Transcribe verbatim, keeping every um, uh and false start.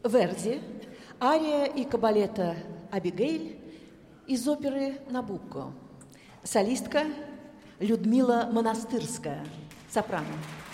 Верди, ария и кабалета «Абигейль» из оперы «Набукко». Солистка Людмила Монастырская, сопрано.